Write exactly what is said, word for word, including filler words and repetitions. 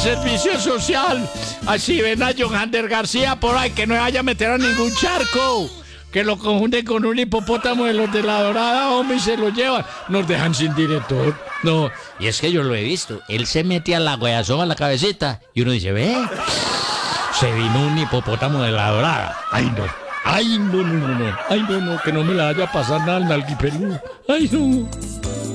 servicio social. Así ven a Johander García por ahí, que no vaya a meter a ningún charco. Que lo confunden con un hipopótamo de los de la Dorada, hombre, y se lo llevan. Nos dejan sin director. No, y es que yo lo he visto. Él se mete al agua y asoma la cabecita. Y uno dice, ve, se vino un hipopótamo de la Dorada. Ay, no. Ay, no, no, no, no. Ay, no, no, que no me la vaya a pasar nada al nalguipeludo. Ay, no.